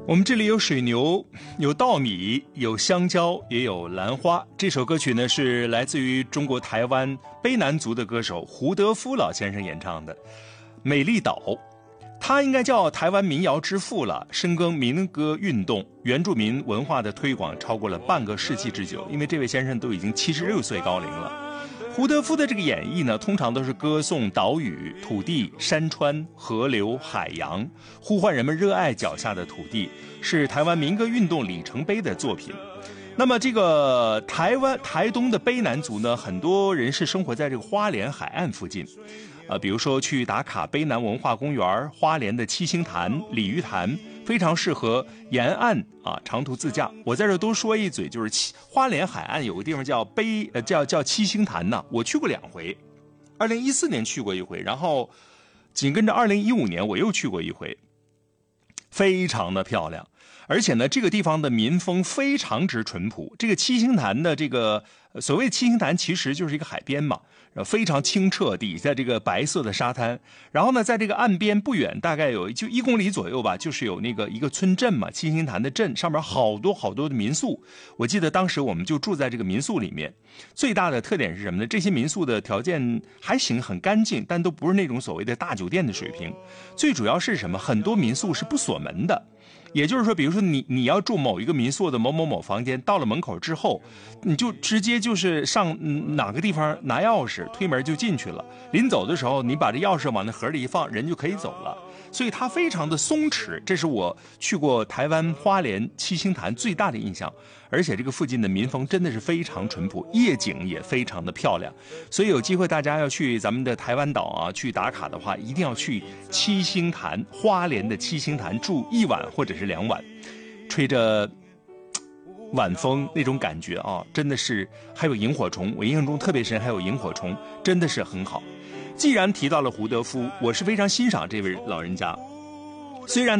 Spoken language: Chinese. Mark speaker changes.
Speaker 1: 我们这里有水牛，有稻米，有香蕉，也有兰花。这首歌曲呢是来自于中国台湾卑南族的歌手胡德夫老先生演唱的《美丽岛》。他应该叫台湾民谣之父了，深耕民歌运动、原住民文化的推广超过了半个世纪之久。因为这位先生都已经76岁高龄了。胡德夫的这个演绎呢，通常都是歌颂岛屿、土地、山川、河流、海洋，呼唤人们热爱脚下的土地，是台湾民歌运动里程碑的作品。那么这个台东的卑南族呢，很多人是生活在这个花莲海岸附近，比如说去打卡卑南文化公园、花莲的七星潭、鲤鱼潭，非常适合沿岸长途自驾。我在这多说一嘴，就是花莲海岸有个地方叫七星潭呢，我去过2回，2014年去过1回，然后紧跟着2015年我又去过1回，非常的漂亮。而且呢，这个地方的民风非常之淳朴。这个七星潭的这个所谓七星潭，其实就是一个海边嘛，非常清澈，底下这个白色的沙滩。然后呢，在这个岸边不远，大概就1公里左右吧，就是有那个一个村镇嘛，七星潭的镇，上面好多好多的民宿。我记得当时我们就住在这个民宿里面。最大的特点是什么呢？这些民宿的条件还行，很干净，但都不是那种所谓的大酒店的水平。最主要是什么？很多民宿是不锁门的。也就是说，比如说你要住某一个民宿的某某某房间，到了门口之后，你就直接就是上哪个地方拿钥匙推门就进去了。临走的时候，你把这钥匙往那盒里一放，人就可以走了。所以它非常的松弛，这是我去过台湾花莲七星潭最大的印象。而且这个附近的民风真的是非常淳朴，夜景也非常的漂亮。所以有机会大家要去咱们的台湾岛去打卡的话，一定要去七星潭，花莲的七星潭住1晚或者是2晚，吹着晚风那种感觉真的是。还有萤火虫，我印象中特别深，还有萤火虫，真的是很好。既然提到了胡德夫，我是非常欣赏这位老人家。虽然